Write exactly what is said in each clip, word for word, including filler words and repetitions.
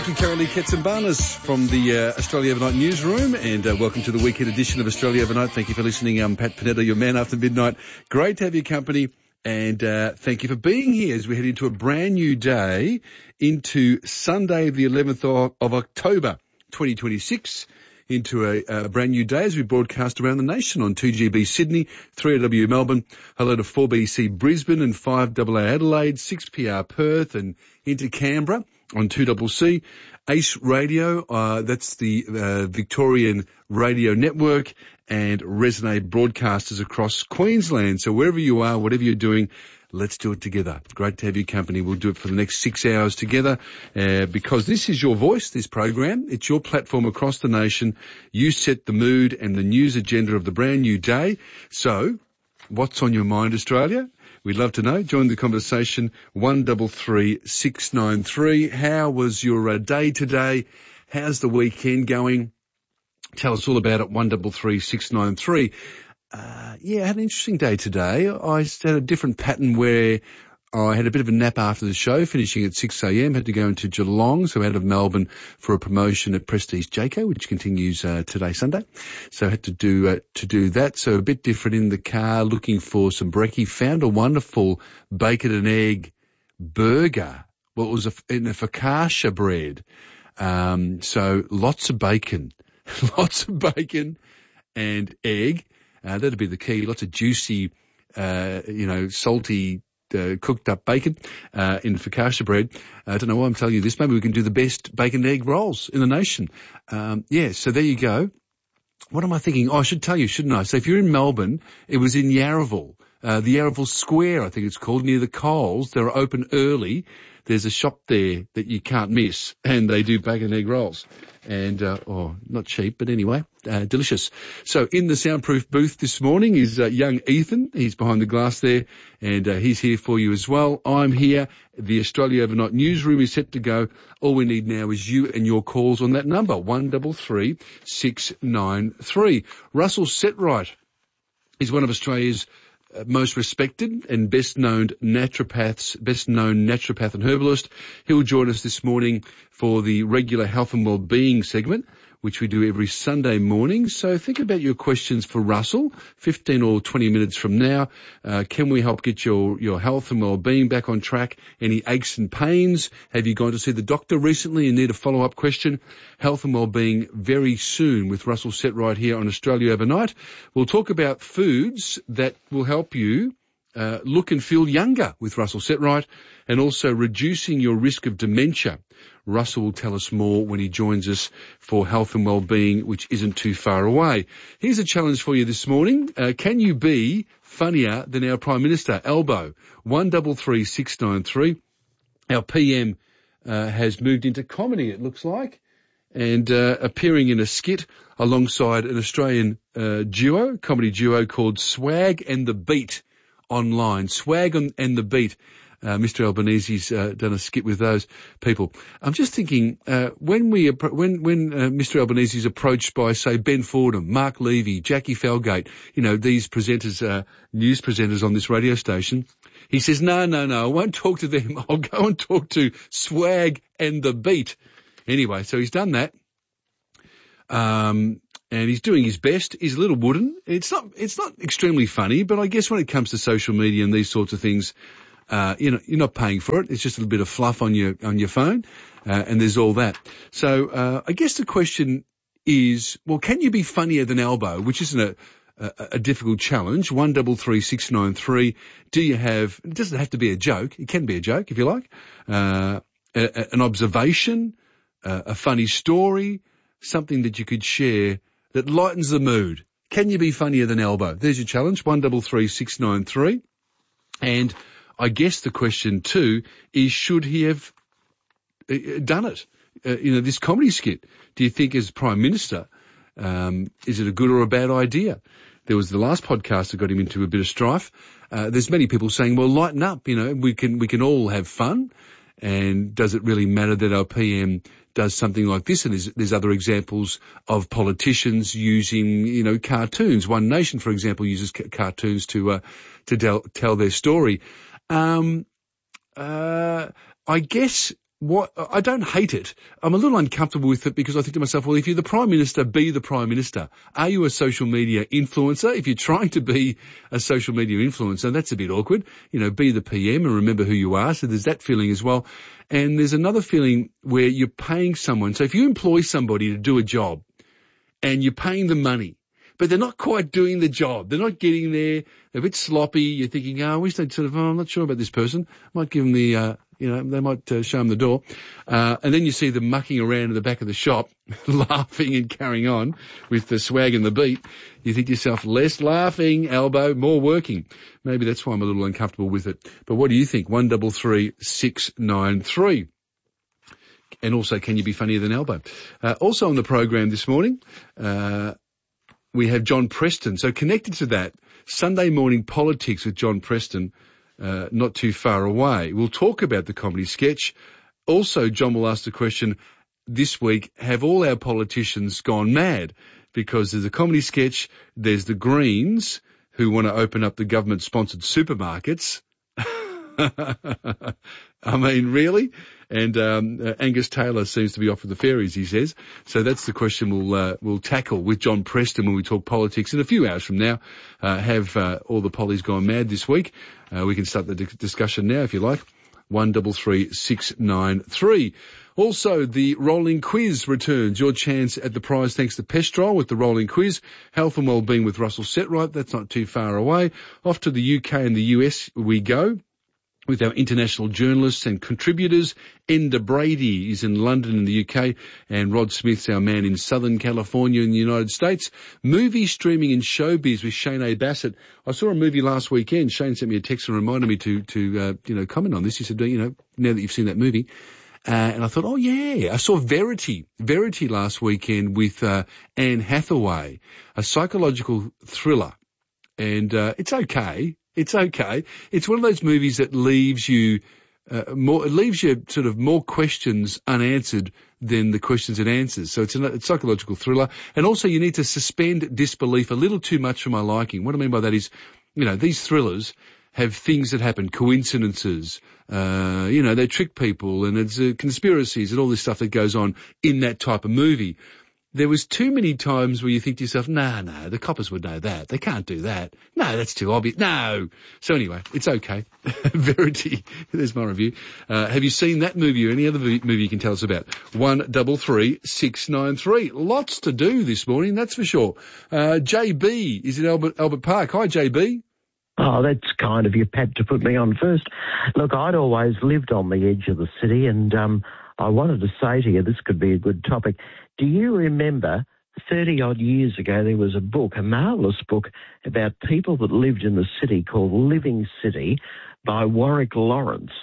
Carolee Ketsambanas from the uh, Australia Overnight newsroom, and uh, welcome to the weekend edition of Australia Overnight. Thank you for listening. I'm Pat Panetta, your man after midnight. Great to have your company, and uh, thank you for being here as we head into a brand new day, into Sunday the eleventh of, of October twenty twenty-six, into a, a brand new day as we broadcast around the nation on two G B Sydney, three A W Melbourne, hello to four B C Brisbane and five A A Adelaide, six P R Perth and into Canberra on two C C, Ace Radio, uh, that's the uh, Victorian Radio Network, and Resonate Broadcasters across Queensland. So wherever you are, whatever you're doing, let's do it together. Great to have your company. We'll do it for the next six hours together uh, because this is your voice, this program. It's your platform across the nation. You set the mood and the news agenda of the brand new day. So what's on your mind, Australia? We'd love to know. Join the conversation, one three three, six nine three. How was your uh, day today? How's the weekend going? Tell us all about it, one three three, six nine three. Uh, yeah, I had an interesting day today. I had a different pattern where I had a bit of a nap after the show, finishing at six a.m., had to go into Geelong, so out of Melbourne for a promotion at Prestige Jayco, which continues uh, today, Sunday. So I had to do uh, to do that. So a bit different in the car, looking for some brekkie. Found a wonderful bacon and egg burger. Well, it was a, in a focaccia bread. Um, so lots of bacon, lots of bacon and egg. Uh, that'd be the key. Lots of juicy, uh, you know, salty, Uh, cooked up bacon uh, in focaccia bread. Uh, I don't know why I'm telling you this. Maybe we can do the best bacon and egg rolls in the nation. Um, yeah, so there you go. What am I thinking? Oh, I should tell you, shouldn't I? So if you're in Melbourne, it was in Yarraville, uh, the Yarraville Square, I think it's called, near the Coles. They're open early. There's a shop there that you can't miss, and they do bacon and egg rolls. And, uh, oh, not cheap, but anyway, uh, delicious. So in the soundproof booth this morning is uh, young Ethan. He's behind the glass there, and uh, he's here for you as well. I'm here. The Australia Overnight newsroom is set to go. All we need now is you and your calls on that number, one three three, six nine three. Russell Setright is one of Australia's Uh, most respected and best known naturopaths, best known naturopath and herbalist. He'll join us this morning for the regular health and wellbeing segment, which we do every Sunday morning. So think about your questions for Russell, fifteen or twenty minutes from now. Uh, can we help get your, your health and wellbeing back on track? Any aches and pains? Have you gone to see the doctor recently and need a follow-up question? Health and wellbeing very soon with Russell Setright here on Australia Overnight. We'll talk about foods that will help you uh, look and feel younger with Russell Setright, and also reducing your risk of dementia. Russell will tell us more when he joins us for health and wellbeing, which isn't too far away. Here's a challenge for you this morning. Uh, can you be funnier than our Prime Minister, Albo? one three three, six nine three. Our P M uh, has moved into comedy, it looks like, and uh, appearing in a skit alongside an Australian uh, duo, comedy duo called Swag and the Beat online. Swag and the Beat. Uh, Mister Albanese's uh, done a skit with those people. I'm just thinking, uh, when we, when, when uh, Mister Albanese is approached by, say, Ben Fordham, Mark Levy, Jackie Felgate, you know, these presenters, uh, news presenters on this radio station, he says, no, no, no, I won't talk to them. I'll go and talk to Swag and the Beat. Anyway, so he's done that. Um, and he's doing his best. He's a little wooden. It's not, it's not extremely funny, but I guess when it comes to social media and these sorts of things, Uh, you know, you're not paying for it. It's just a little bit of fluff on your, on your phone. Uh, and there's all that. So, uh, I guess the question is, well, can you be funnier than Albo? Which isn't a, a, a difficult challenge. one three three, six nine three. Do you have, it doesn't have to be a joke. It can be a joke if you like. Uh, a, a, an observation, uh, a funny story, something that you could share that lightens the mood. Can you be funnier than Albo? There's your challenge. one three three, six nine three. And I guess the question too is, should he have done it? Uh, you know, this comedy skit. Do you think as Prime Minister, um, is it a good or a bad idea? There was the last podcast that got him into a bit of strife. Uh, there's many people saying, well, lighten up, you know, we can, we can all have fun. And does it really matter that our P M does something like this? And there's, there's other examples of politicians using, you know, cartoons. One Nation, for example, uses ca- cartoons to, uh, to del- tell their story. Um, uh, I guess what I don't hate it. I'm a little uncomfortable with it because I think to myself, well, if you're the Prime Minister, be the Prime Minister. Are you a social media influencer? If you're trying to be a social media influencer, that's a bit awkward. You know, be the P M and remember who you are. So there's that feeling as well. And there's another feeling where you're paying someone. So if you employ somebody to do a job and you're paying them money, but they're not quite doing the job. They're not getting there. They're a bit sloppy. You're thinking, oh, I wish they'd sort of, oh, I'm not sure about this person. Might give them the, uh, you know, they might uh, show them the door. Uh, and then you see them mucking around in the back of the shop, laughing and carrying on with the swag and the beat. You think to yourself, less laughing, Albo, more working. Maybe that's why I'm a little uncomfortable with it. But what do you think? One double three six nine three. And also, can you be funnier than Albo? Uh, also on the program this morning, uh, we have John Preston. So connected to that, Sunday morning politics with John Preston, uh, not too far away. We'll talk about the comedy sketch. Also, John will ask the question this week, have all our politicians gone mad? Because there's a comedy sketch, there's the Greens who want to open up the government-sponsored supermarkets. I mean, really? And um, uh, Angus Taylor seems to be off with the fairies, he says. So that's the question we'll uh, we'll tackle with John Preston when we talk politics in a few hours from now. Uh, have uh, all the pollies gone mad this week? Uh, we can start the di- discussion now if you like. One double three six nine three. Also, the rolling quiz returns. Your chance at the prize thanks to Pestrol with the rolling quiz. Health and wellbeing with Russell Setright. That's not too far away. Off to the U K and the U S we go with our international journalists and contributors. Enda Brady is in London in the U K, and Rod Smith's our man in Southern California in the United States. Movie streaming and showbiz with Shane A. Bassett. I saw a movie last weekend. Shane sent me a text and reminded me to, to uh, you know, comment on this. He said, you know, now that you've seen that movie. Uh, and I thought, oh yeah, I saw Verity, Verity last weekend with uh, Anne Hathaway, a psychological thriller. And uh, it's okay. It's okay. It's one of those movies that leaves you uh, more, it leaves you sort of more questions unanswered than the questions it answers. So it's a, it's a psychological thriller. And also you need to suspend disbelief a little too much for my liking. What I mean by that is, you know, these thrillers have things that happen, coincidences, uh, you know, they trick people and it's uh, conspiracies and all this stuff that goes on in that type of movie. There was too many times where you think to yourself, nah, no, the coppers would know that. They can't do that. No, that's too obvious. No. So anyway, it's okay. Verity. There's my review. Uh, have you seen that movie or any other movie you can tell us about? One double three six nine three. Lots to do this morning, that's for sure. Uh, J B is in Albert, Albert Park. Hi, J B. Oh, that's kind of you, Pat, to put me on first. Look, I'd always lived on the edge of the city, and um, I wanted to say to you, this could be a good topic. Do you remember thirty-odd years ago there was a book, a marvellous book, about people that lived in the city called Living City by Warwick Lawrence?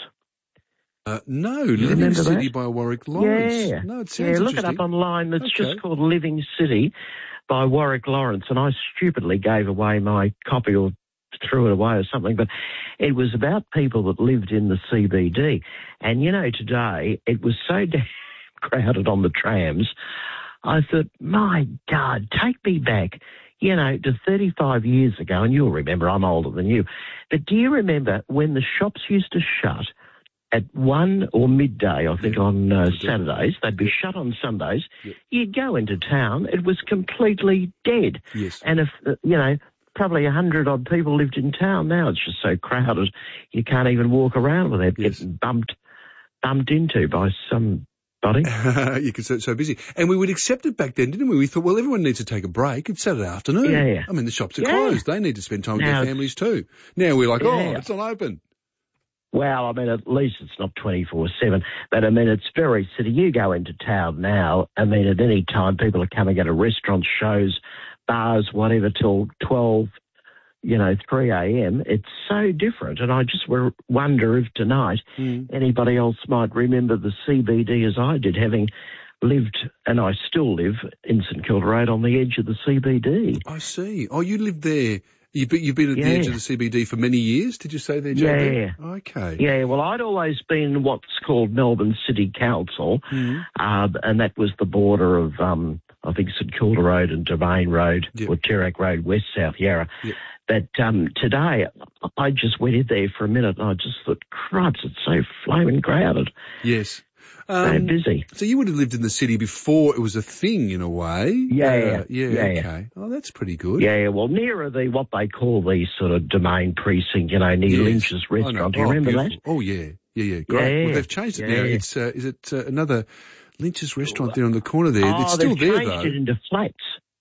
Uh, no, Living City that? by Warwick Lawrence. Yeah, no, it sounds yeah. Look it up online. It's okay. just called Living City by Warwick Lawrence, and I stupidly gave away my copy or threw it away or something, but it was about people that lived in the C B D. And, you know, today it was so damn crowded on the trams, I thought, my God, take me back, you know, to thirty-five years ago, and you'll remember, I'm older than you, but do you remember when the shops used to shut at one or midday, I think, yeah. on uh, Saturdays? They'd be yeah. shut on Sundays. Yeah. You'd go into town, it was completely dead. Yes. And if, uh, you know, probably a hundred odd people lived in town. Now it's just so crowded you can't even walk around without yes. getting bumped bumped into by somebody. You could say so busy. And we would accept it back then, didn't we? We thought, well, everyone needs to take a break. It's Saturday afternoon. Yeah, yeah. I mean, the shops are yeah. closed. They need to spend time now, with their families too. Now we're like, yeah. oh, it's not open. Well, I mean, at least it's not twenty-four seven, but I mean, it's very city. You go into town now, I mean, at any time people are coming out of restaurants, shows, bars, whatever, till twelve, you know, three a.m. It's so different. And I just wonder if tonight mm. anybody else might remember the C B D as I did, having lived, and I still live, in St Kilda Road on the edge of the C B D. I see. Oh, you lived there. You've been, you've been at yeah. the edge of the C B D for many years, did you say there, J B? Yeah. Okay. Yeah, well, I'd always been what's called Melbourne City Council, mm. uh, and that was the border of, um, I think, St Kilda Road and Domain Road, yep. or Terrac Road, West South Yarra. Yep. But um, today, I just went in there for a minute and I just thought, cripes, it's so flaming crowded. Yes. Um, They're busy. So you would have lived in the city before it was a thing, in a way. Yeah, uh, yeah, yeah, yeah, okay. Yeah. Oh, that's pretty good. Yeah, well, nearer the, what they call the sort of domain precinct, you know, near Yes. Lynch's restaurant. Do you oh, remember beautiful. that? Oh, yeah. Yeah, yeah. Great. Yeah, well, they've changed it yeah, now. yeah. It's, uh, is it uh, another Lynch's restaurant there on the corner there? Oh, it's still they've there, changed though. it into flats.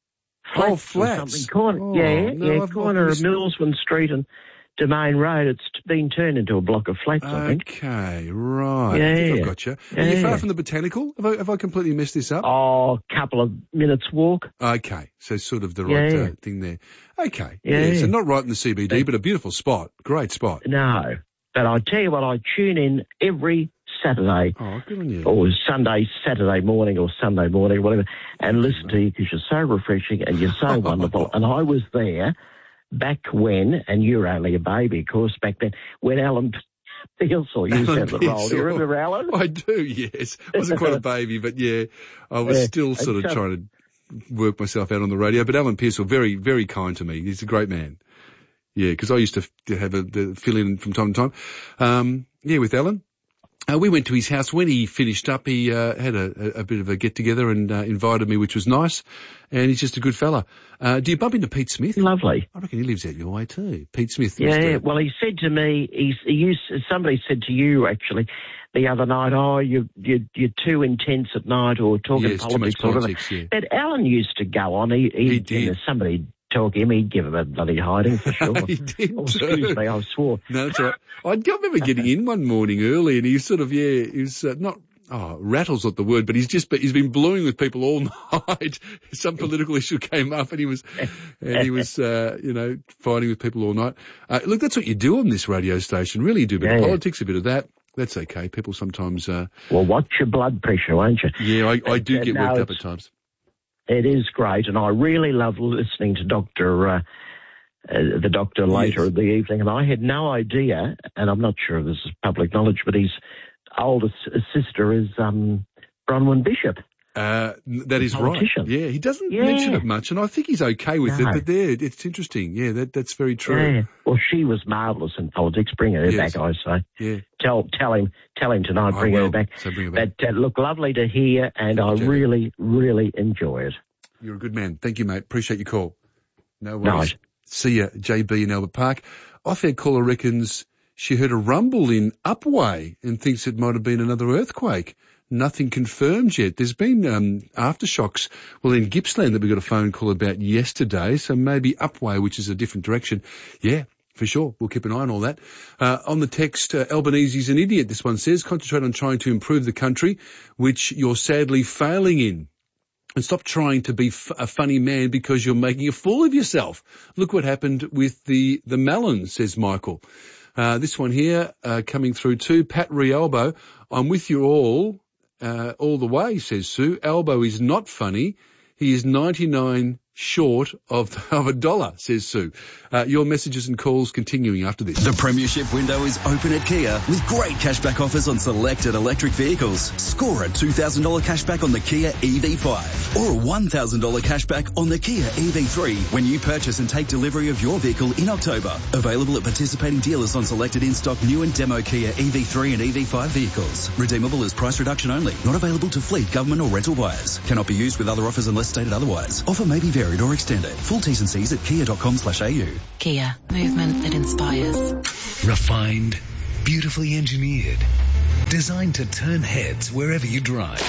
Oh, or flats. Something. Corner, Oh, yeah, no, yeah, I've- corner I've of Millsman Street and Domain Road. It's been turned into a block of flats, I think. Okay, right. I think Yeah. I've got you. Are you Yeah. far from the Botanical? Have I, have I completely messed this up? Oh, a couple of minutes walk. Okay, so sort of the right Yeah. uh, thing there. Okay, Yeah. so not right in the C B D, but a beautiful spot. Great spot. No. But I tell you what, I tune in every Saturday Oh, good on you. or Sunday, Saturday morning or Sunday morning, whatever, and listen to you because you're so refreshing and you're so wonderful. And I was there back when, and you were only a baby, of course, back then, when Alan Pearsall used to have the role. Do you remember Alan? I do, yes. I wasn't quite a baby, but yeah, I was Yeah, still sort of and so- trying to work myself out on the radio. But Alan Pearsall, very, very kind to me. He's a great man. Yeah, because I used to, to have a the fill in from time to time. Um, yeah, with Alan. Uh, we went to his house when he finished up. He uh, had a, a, a bit of a get together and uh, invited me, which was nice. And he's just a good fella. Uh, do you bump into Pete Smith? Lovely. I reckon he lives out your way too. Pete Smith. Yeah, Mister well, he said to me, he's, he used, somebody said to you actually the other night, oh, you, you, you're too intense at night or talking Yes, too much politics. Or whatever. politics, yeah. But Alan used to go on. He, he, He did. You know, somebody talk him, he'd give him a bloody hiding for sure. He did Oh, too. excuse me, I swore. No, that's all right. I remember getting in one morning early and he was sort of, yeah, he was uh, not, oh, rattle's not the word, but he's just, but he's been blowing with people all night. Some political issue came up and he was, and he was, uh, you know, fighting with people all night. Uh, look, that's what you do on this radio station. Really, you do a bit Yeah, of yeah. politics, a bit of that. That's okay. People sometimes, uh, Well, watch your blood pressure, won't you? yeah, I, I do Uh, get no, worked up it's- at times. It is great, and I really love listening to Doctor uh, uh, the doctor later Yes. in the evening. And I had no idea, and I'm not sure if this is public knowledge, but his oldest sister is um, Bronwyn Bishop. Uh, that is right. Politician. Yeah, he doesn't Yeah. mention it much, and I think he's okay with No. it. But there, it's interesting. Yeah, that that's very true. Yeah. Well, she was marvellous in politics. Bring her Yes. back, I say. Yeah. Tell tell him tell him tonight. I Bring will. her back. So bring her back. But uh, look, lovely to hear, and I Thank you, really, really enjoy it. You're a good man. Thank you, mate. Appreciate your call. No worries. Nice. See ya, J B in Albert Park. Off-air caller reckons she heard a rumble in Upway and thinks it might have been another earthquake. Nothing confirmed yet. There's been um, aftershocks, well, in Gippsland that we got a phone call about yesterday, so maybe Upway, which is a different direction. Yeah, for sure. We'll keep an eye on all that. Uh, on the text, uh, Albanese's an idiot, this one says. Concentrate on trying to improve the country, which you're sadly failing in. And stop trying to be f- a funny man because you're making a fool of yourself. Look what happened with the, the Mellon, says Michael. Uh, this one here, uh, coming through too. Pat Rialbo, I'm with you all, uh, all the way, says Sue. Albo is not funny. He is ninety-nine short of, of a dollar, says Sue. Uh, your messages and calls continuing after this. The Premiership window is open at Kia with great cashback offers on selected electric vehicles. Score a two thousand dollars cashback on the Kia E V five or a one thousand dollars cashback on the Kia E V three when you purchase and take delivery of your vehicle in October. Available at participating dealers on selected in-stock new and demo Kia E V three and E V five vehicles. Redeemable as price reduction only. Not available to fleet, government or rental buyers. Cannot be used with other offers unless stated otherwise. Offer may be varied or extended. Full T's and C's at kia dot com slash a u. Kia, movement that inspires. Refined, beautifully engineered, designed to turn heads wherever you drive.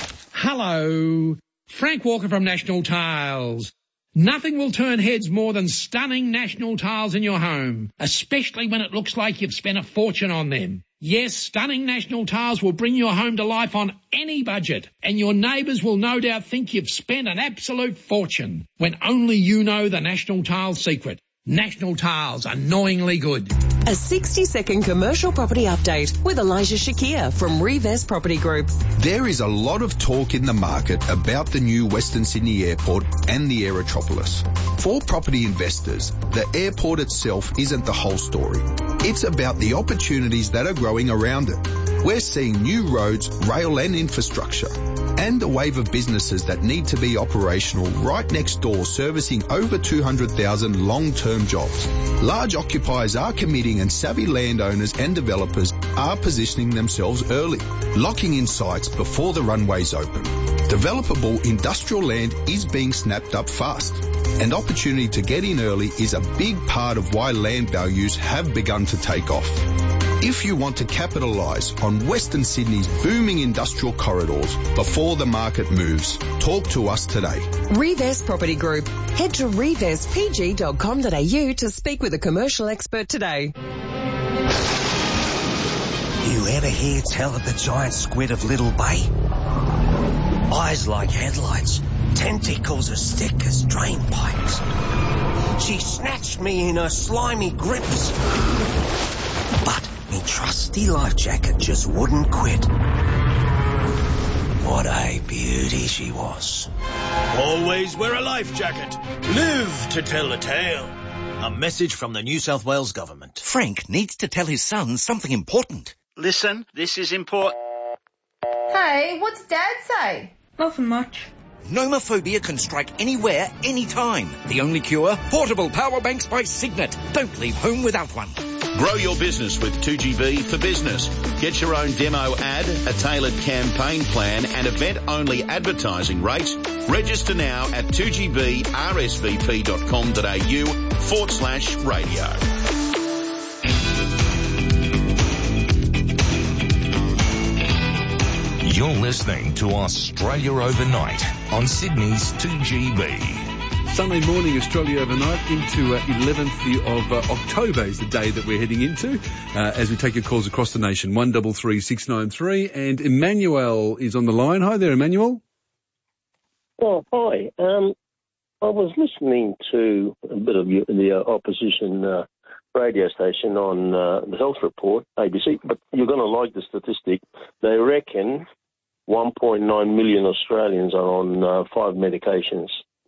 Hello, Frank Walker from National Tiles. Nothing will turn heads more than stunning National Tiles in your home, especially when it looks like you've spent a fortune on them. Yes, stunning National Tiles will bring your home to life on any budget, and your neighbours will no doubt think you've spent an absolute fortune, when only you know the National Tiles secret. National Tiles, annoyingly good. A sixty second commercial property update with Elijah Shakir from Revest Property Group. There is a lot of talk in the market about the new Western Sydney Airport and the Aerotropolis. For property investors, the airport itself isn't the whole story. It's about the opportunities that are growing around it. We're seeing new roads, rail and infrastructure, and a wave of businesses that need to be operational right next door, servicing over two hundred thousand long-term jobs. Large occupiers are committing, and savvy landowners and developers are positioning themselves early, locking in sites before the runways open. Developable industrial land is being snapped up fast, and opportunity to get in early is a big part of why land values have begun to take off. If you want to capitalise on Western Sydney's booming industrial corridors before the market moves, talk to us today. Reves Property Group. Head to reves p g dot com dot a u to speak with a commercial expert today. You ever hear tell of the giant squid of Little Bay? Eyes like headlights, tentacles as thick as drain pipes. She snatched me in her slimy grips. But me trusty life jacket just wouldn't quit. What a beauty she was. Always wear a life jacket. Live to tell the tale. A message from the New South Wales government. Frank needs to tell his son something important. Listen, this is important. Hey, what's Dad say? Nothing much. Nomophobia can strike anywhere, anytime. The only cure? Portable power banks by Signet. Don't leave home without one. Grow your business with two G B for business. Get your own demo ad, a tailored campaign plan and event-only advertising rates. Register now at two g b r s v p dot com dot a u forward slash radio. You're listening to Australia Overnight on Sydney's two G B. Sunday morning, Australia Overnight into uh, eleventh of uh, October is the day that we're heading into uh, as we take your calls across the nation. one three three six nine three. And Emmanuel is on the line. Hi there, Emmanuel. Oh, hi. Um, I was listening to a bit of you, the uh, opposition uh, radio station on uh, the Health Report, A B C, but you're going to like the statistic. They reckon one point nine million Australians are on uh, five medications.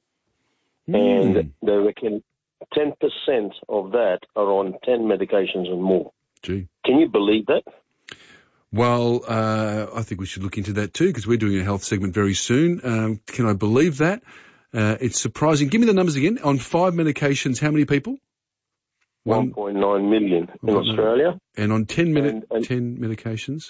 Mm. And they reckon ten percent of that are on ten medications and more. Gee. Can you believe that? Well, uh, I think we should look into that too, because we're doing a health segment very soon. Um, can I believe that? Uh, it's surprising. Give me the numbers again. On five medications, how many people? one point nine million in Australia. And on ten, medi- and, and, ten medications?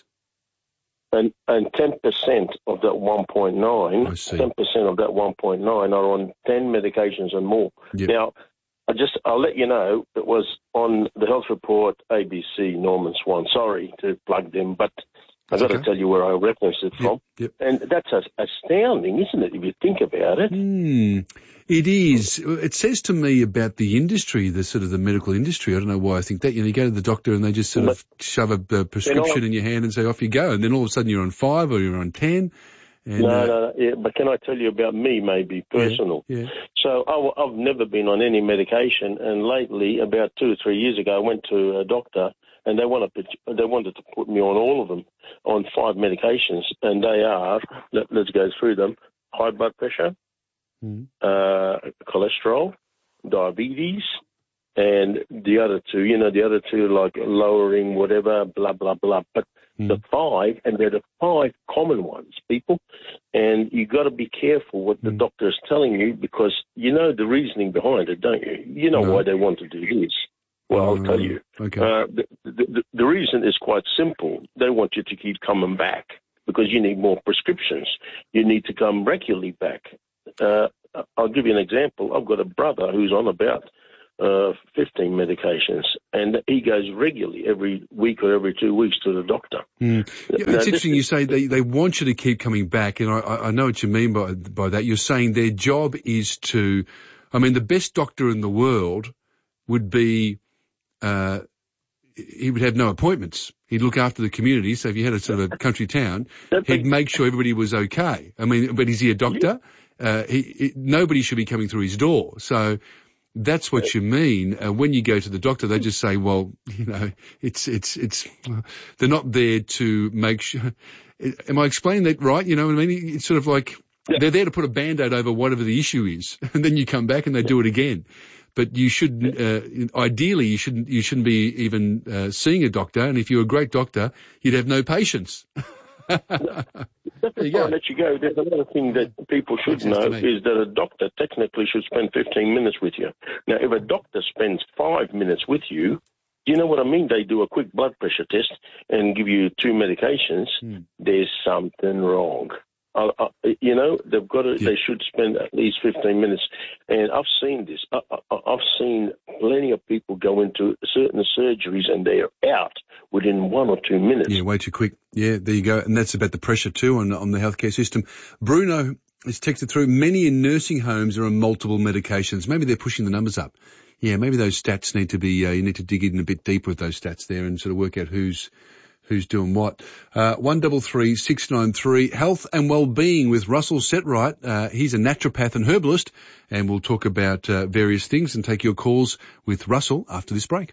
And and ten percent of that one point nine, ten percent of that one point nine are on ten medications and more. Yep. Now, I just, I'll let you know, it was on the Health Report, A B C, Norman Swan. Sorry to plug them, but I've got okay. to tell you where I referenced it from. Yep. Yep. And that's astounding, isn't it, if you think about it? Mm, it is. It says to me about the industry, the sort of the medical industry. I don't know why I think that. You know, you go to the doctor and they just sort but, of shove a, a prescription in your hand and say, off you go. And then all of a sudden you're on five or you're on ten. And, no, uh, no, no. Yeah, but can I tell you about me, maybe, personal? Yeah, yeah. So I, I've never been on any medication, and lately, about two or three years ago, I went to a doctor, and they wanted, they wanted to put me on all of them, on five medications, and they are, let, let's go through them, high blood pressure, mm. uh, cholesterol, diabetes, and the other two, you know, the other two, like lowering whatever, blah, blah, blah. But mm. the five, and they're the five common ones, people, and you got to be careful what the mm. doctor is telling you, because you know the reasoning behind it, don't you? You know no. why they want to do this. Well, I'll tell you. Okay. Uh, the, the, the reason is quite simple. They want you to keep coming back because you need more prescriptions. You need to come regularly back. Uh, I'll give you an example. I've got a brother who's on about uh, fifteen medications, and he goes regularly every week or every two weeks to the doctor. Mm. Yeah, it's now, interesting you say they, they want you to keep coming back, and I, I know what you mean by, by that. You're saying their job is to, I mean, the best doctor in the world would be, uh, he would have no appointments. He'd look after the community. So if you had a sort of a country town, he'd make sure everybody was okay. I mean, but is he a doctor? Uh, he, he, nobody should be coming through his door. So that's what you mean. Uh, when you go to the doctor, they just say, well, you know, it's, it's, it's, they're not there to make sure. Am I explaining that right? You know what I mean? It's sort of like they're there to put a Band-Aid over whatever the issue is. And then you come back and they do it again. But you shouldn't, uh, ideally, you shouldn't, you shouldn't be even, uh, seeing a doctor. And if you're a great doctor, you'd have no patience. That's before I let you go, there's another thing that people should know is that a doctor technically should spend fifteen minutes with you. Now, if a doctor spends five minutes with you, You know what I mean? They do a quick blood pressure test and give you two medications. Mm. There's something wrong. Uh, uh, you know, they've got to, yeah. They should spend at least fifteen minutes. And I've seen this. I, I, I've seen plenty of people go into certain surgeries and they're out within one or two minutes. Yeah, way too quick. Yeah, there you go. And that's about the pressure too on, on the healthcare system. Bruno is texted through, many in nursing homes are on multiple medications. Maybe they're pushing the numbers up. Yeah, maybe those stats need to be, uh, you need to dig in a bit deeper with those stats there and sort of work out who's, who's doing what. Uh, one double three six nine three, health and well-being with Russell Setright. Uh, he's a naturopath and herbalist, and we'll talk about uh, various things and take your calls with Russell after this break.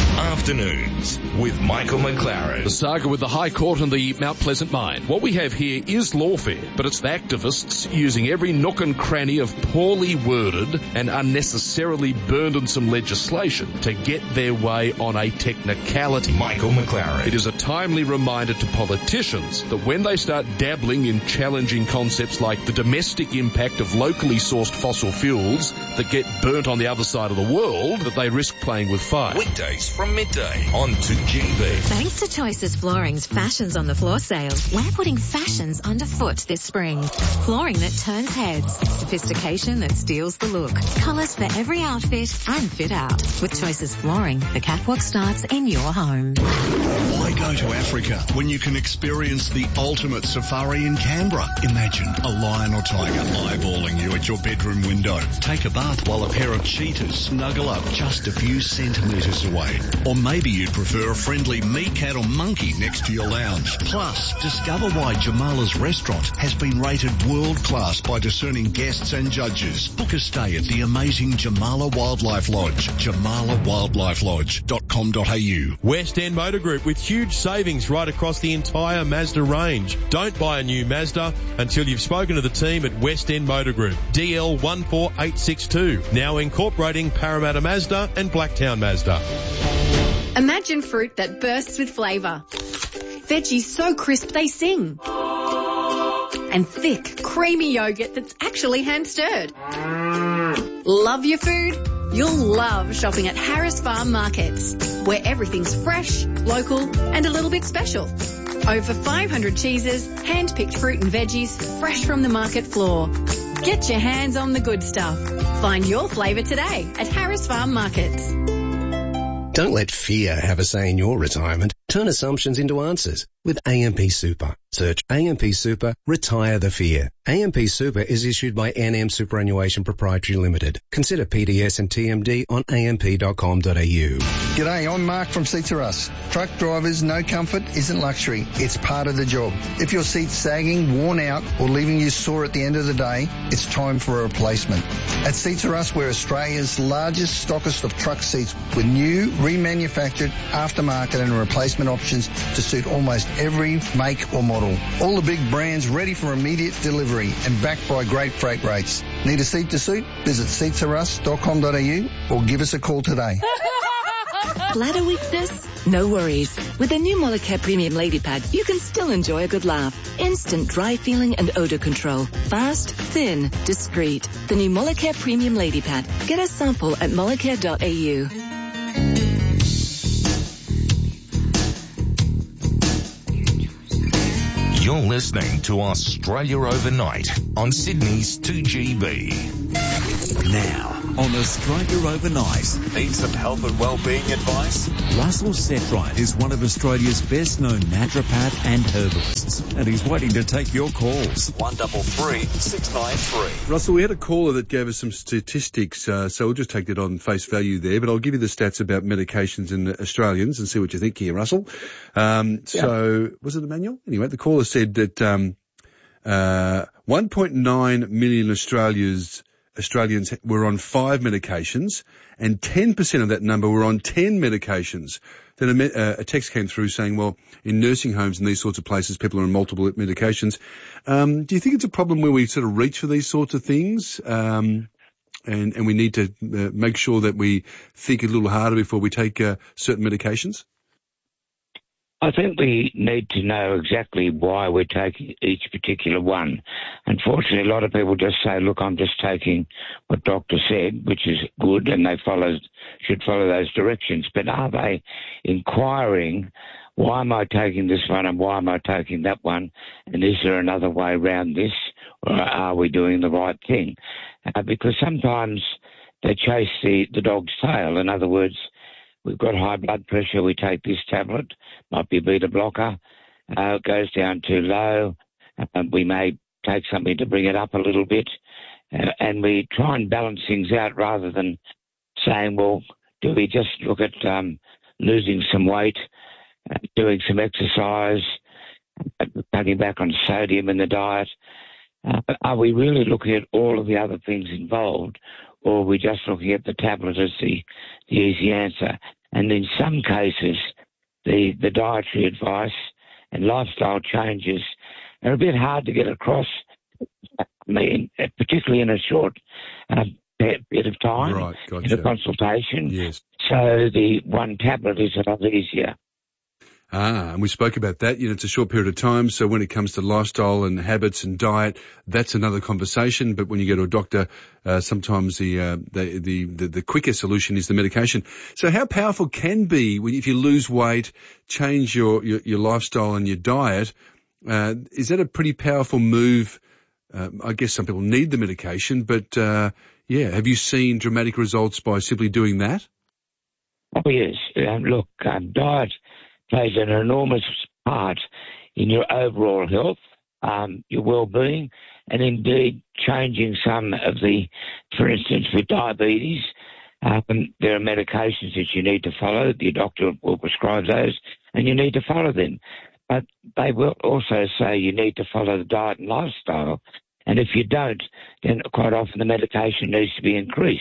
Afternoons with Michael McLaren. The saga with the High Court and the Mount Pleasant mine. What we have here is lawfare, but it's the activists using every nook and cranny of poorly worded and unnecessarily burdensome legislation to get their way on a technicality. Michael McLaren. It is a timely reminder to politicians that when they start dabbling in challenging concepts like the domestic impact of locally sourced fossil fuels that get burnt on the other side of the world, that they risk playing with fire. Weekdays from midday on two G B. Thanks to Choices Flooring's Fashions on the Floor sale, we're putting fashions underfoot this spring. Flooring that turns heads, sophistication that steals the look, colours for every outfit and fit out. With Choices Flooring, the catwalk starts in your home. Why go to Africa when you can experience the ultimate safari in Canberra? Imagine a lion or tiger eyeballing you at your bedroom window. Take a bath while a pair of cheetahs snuggle up just a few centimetres away. Or maybe you'd prefer a friendly meerkat or monkey next to your lounge. Plus, discover why Jamala's restaurant has been rated world class by discerning guests and judges. Book a stay at the amazing Jamala Wildlife Lodge, jamala wildlife lodge dot com dot a u. West End Motor Group with huge savings right across the entire Mazda range. Don't buy a new Mazda until you've spoken to the team at West End Motor Group. D L one four eight six two, now incorporating Parramatta Mazda and Blacktown Mazda. Imagine fruit that bursts with flavour. Veggies so crisp they sing. And thick, creamy yogurt that's actually hand-stirred. Love your food? You'll love shopping at Harris Farm Markets, where everything's fresh, local and a little bit special. Over five hundred cheeses, hand-picked fruit and veggies, fresh from the market floor. Get your hands on the good stuff. Find your flavour today at Harris Farm Markets. Don't let fear have a say in your retirement. Turn assumptions into answers with A M P Super. Search A M P Super, retire the fear. A M P Super is issued by N M Superannuation Proprietary Limited. Consider P D S and T M D on a m p dot com dot a u. G'day, I'm Mark from Seats R Us. Truck drivers, no comfort isn't luxury. It's part of the job. If your seat's sagging, worn out, or leaving you sore at the end of the day, it's time for a replacement. At Seats R Us, we're Australia's largest stockist of truck seats with new, remanufactured, aftermarket and replacement options to suit almost every make or model. All the big brands ready for immediate delivery and backed by great freight rates. Need a seat to suit? Visit seats r us dot com dot a u or give us a call today. Bladder weakness? No worries. With the new Molicare Premium Lady Pad, you can still enjoy a good laugh. Instant dry feeling and odor control. Fast, thin, discreet. The new Molicare Premium Lady Pad. Get a sample at molicare dot a u. You're listening to Australia Overnight on Sydney's two G B. Now, on Australia Overnight. Need some health and well-being advice? Russell Setright is one of Australia's best-known naturopath and herbalists, and he's waiting to take your calls. one double three six nine three. Russell, we had a caller that gave us some statistics, uh, so we'll just take that on face value there, but I'll give you the stats about medications in Australians and see what you think here, Russell. Um, yeah. So, was it Emmanuel? Anyway, the caller said that um, uh, one point nine million Australians Australians were on five medications and ten percent of that number were on ten medications. Then a, me- uh, a text came through saying, well, in nursing homes and these sorts of places, people are on multiple medications. Um, do you think it's a problem where we sort of reach for these sorts of things? Um, and, and we need to uh, make sure that we think a little harder before we take uh, certain medications? I think we need to know exactly why we're taking each particular one. Unfortunately, a lot of people just say, look, I'm just taking what doctor said, which is good, and they follow, should follow those directions. But are they inquiring, why am I taking this one and why am I taking that one? And is there another way around this, or are we doing the right thing? Uh, because sometimes they chase the, the dog's tail. In other words, we've got high blood pressure, we take this tablet, might be a beta blocker, uh, it goes down too low, uh, we may take something to bring it up a little bit, uh, and we try and balance things out rather than saying, well, do we just look at um, losing some weight, uh, doing some exercise, uh, cutting back on sodium in the diet? Uh, are we really looking at all of the other things involved, or are we just looking at the tablet as the, the easy answer? And in some cases, the, the dietary advice and lifestyle changes are a bit hard to get across, I mean, particularly in a short uh, bit of time, right, gotcha. in a consultation. Yes. So the one tablet is a lot easier. Ah, and we spoke about that. You know, it's a short period of time. So when it comes to lifestyle and habits and diet, that's another conversation. But when you go to a doctor, uh, sometimes the, uh, the, the, the, the quicker solution is the medication. So how powerful can be when, if you lose weight, change your, your, your lifestyle and your diet? Uh, is that a pretty powerful move? Uh, I guess some people need the medication, but, uh, yeah, have you seen dramatic results by simply doing that? Oh, yes. Um, look, um, diet plays an enormous part in your overall health, um, your well-being, and indeed changing some of the, for instance, with diabetes, um, there are medications that you need to follow. Your doctor will prescribe those, and you need to follow them. But they will also say you need to follow the diet and lifestyle, and if you don't, then quite often the medication needs to be increased.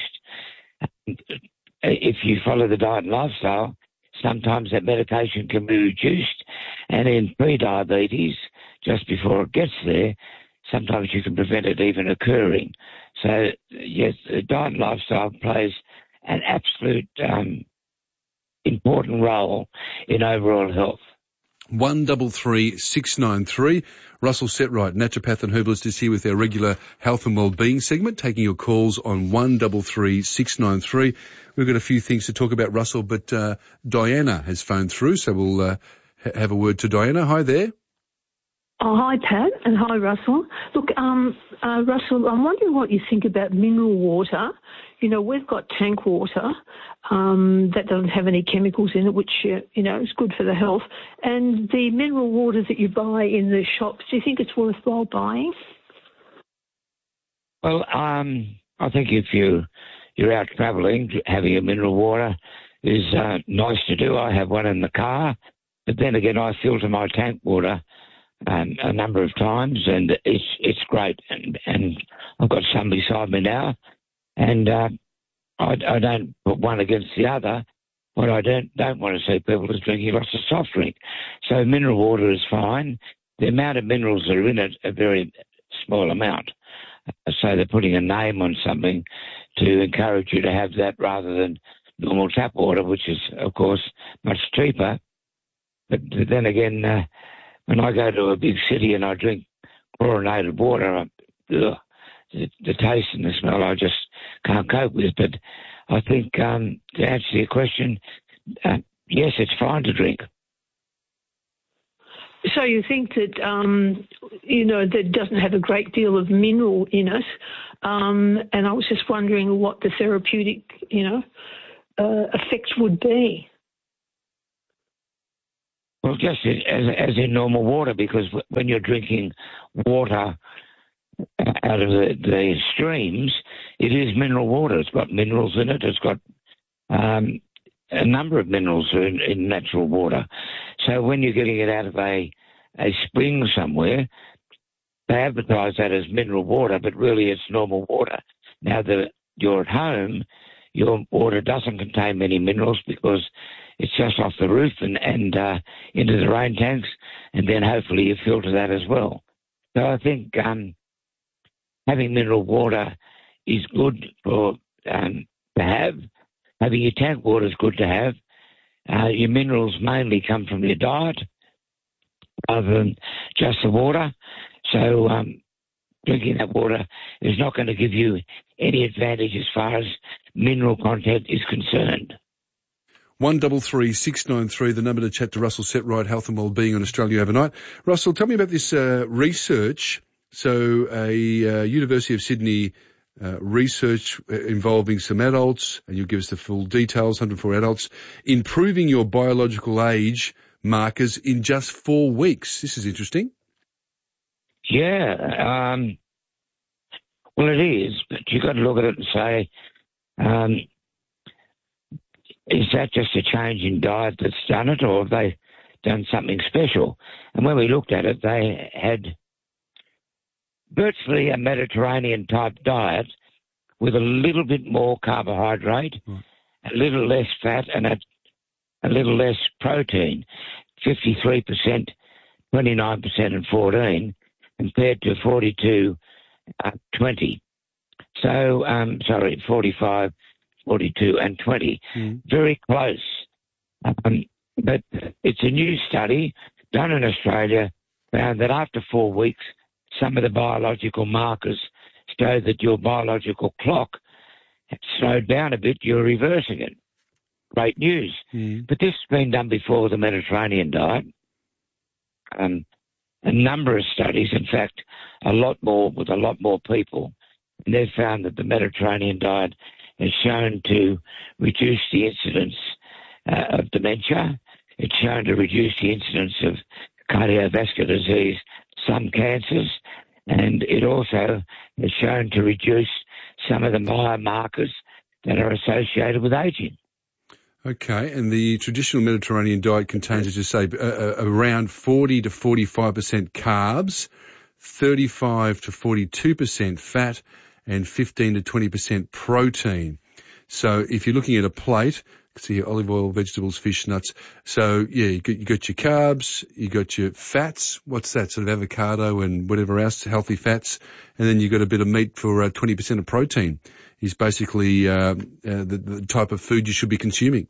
If you follow the diet and lifestyle, sometimes that medication can be reduced, and in pre-diabetes, just before it gets there, sometimes you can prevent it even occurring. So, yes, the diet and lifestyle plays an absolute um, important role in overall health. One double three six nine three. Russell Setright, naturopath and herbalist, is here with our regular health and wellbeing segment, taking your calls on one double three six nine three. We've got a few things to talk about, Russell, but uh, Diana has phoned through, so we'll uh, ha- have a word to Diana. Hi there. Oh, hi, Pat, and hi, Russell. Look, um, uh, Russell, I'm wondering what you think about mineral water. You know, we've got tank water um, that doesn't have any chemicals in it, which, uh, you know, is good for the health. And the mineral water that you buy in the shops, do you think it's worthwhile buying? Well, um, I think if you, you're out travelling, having a mineral water is uh, nice to do. I have one in the car, but then again, I filter my tank water Um, a number of times, and it's it's great. And, and I've got some beside me now, and uh, I, I don't put one against the other. What I don't don't want to see people is drinking lots of soft drink. So mineral water is fine. The amount of minerals that are in it a very small amount. So they're putting a name on something to encourage you to have that rather than normal tap water, which is of course much cheaper. But then again. Uh, When I go to a big city and I drink chlorinated water, I, ugh, the, the taste and the smell I just can't cope with. But I think um, to answer your question, uh, yes, it's fine to drink. So you think that, um, you know, that doesn't have a great deal of mineral in it. Um, and I was just wondering what the therapeutic, you know, uh, effects would be. Well, just as, as in normal water, because when you're drinking water out of the, the streams, it is mineral water. It's got minerals in it. It's got um, a number of minerals in, in natural water. So when you're getting it out of a, a spring somewhere, they advertise that as mineral water, but really it's normal water. Now that you're at home, your water doesn't contain many minerals because it's just off the roof and, and uh, into the rain tanks, and then hopefully you filter that as well. So I think um, having mineral water is good for um, to have. Having your tank water is good to have. uh, your minerals mainly come from your diet rather than just the water. So um, drinking that water is not going to give you any advantage as far as mineral content is concerned. One double three six nine three, the number to chat to Russell Setright, Health and Wellbeing on Australia Overnight. Russell, tell me about this uh, research. So a uh, University of Sydney uh, research involving some adults, and you'll give us the full details, one hundred four adults, improving your biological age markers in just four weeks. This is interesting. Yeah, um, well, it is, but you've got to look at it and say, um, is that just a change in diet that's done it, or have they done something special? And when we looked at it, they had virtually a Mediterranean-type diet with a little bit more carbohydrate, mm. a little less fat, and a, a little less protein, fifty-three percent, twenty-nine percent and fourteen, compared to forty-two, twenty. So, um, sorry, forty-five, forty-two and twenty. Mm. Very close. Um, but it's a new study done in Australia, found that after four weeks, some of the biological markers show that your biological clock has slowed down a bit. You're reversing it. Great news. Mm. But this has been done before the Mediterranean diet. Um, a number of studies, in fact, a lot more with a lot more people, and they've found that the Mediterranean diet has shown to reduce the incidence uh, of dementia. It's shown to reduce the incidence of cardiovascular disease, some cancers, and it also has shown to reduce some of the biomarkers that are associated with aging. Okay, and the traditional Mediterranean diet contains, as you say, uh, uh, around forty to forty-five percent carbs, thirty-five to forty-two percent fat, and fifteen to twenty percent protein. So if you're looking at a plate, you can see your olive oil, vegetables, fish, nuts. So, yeah, you got, you got your carbs, you got your fats. What's that? Sort of avocado and whatever else, healthy fats. And then you got a bit of meat for uh, twenty percent of protein. Is basically uh, uh, the, the type of food you should be consuming.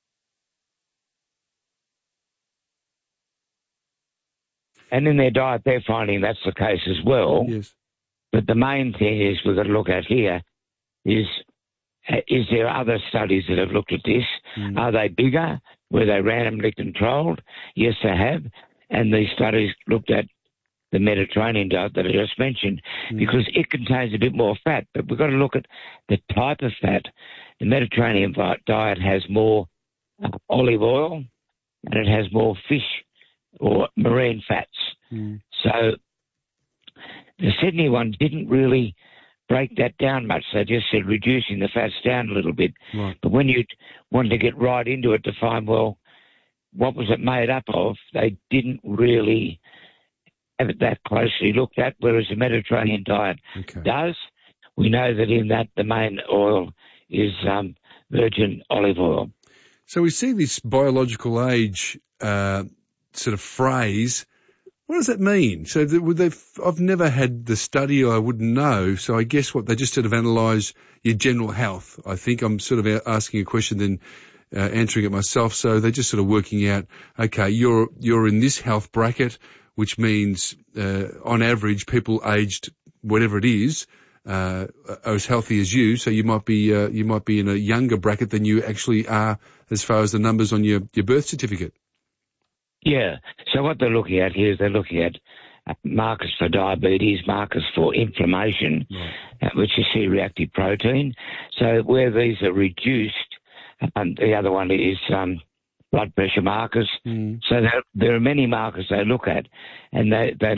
And in their diet, they're finding that's the case as well. Yes. But the main thing is we've got to look at here is, is there other studies that have looked at this? Mm. Are they bigger? Were they randomly controlled? Yes, they have. And these studies looked at the Mediterranean diet that I just mentioned mm. because it contains a bit more fat. But we've got to look at the type of fat. The Mediterranean diet has more uh, olive oil and it has more fish or marine fats. Mm. So the Sydney one didn't really break that down much. They just said reducing the fats down a little bit. Right. But when you wanted to get right into it to find, well, what was it made up of, they didn't really have it that closely looked at, whereas the Mediterranean diet okay. does. We know that in that the main oil is um, virgin olive oil. So we see this biological age uh, sort of phrase. What does that mean? So would they? I've never had the study, I wouldn't know. So I guess what they just sort of analyse your general health. I think I'm sort of asking a question, then uh, answering it myself. So they're just sort of working out. Okay, you're you're in this health bracket, which means uh, on average people aged whatever it is uh, are as healthy as you. So you might be uh, you might be in a younger bracket than you actually are as far as the numbers on your, your birth certificate. Yeah. So what they're looking at here is they're looking at markers for diabetes, markers for inflammation, right. uh, which is C-reactive protein. So where these are reduced, and the other one is um, blood pressure markers. Mm. So there, there are many markers they look at, and they, they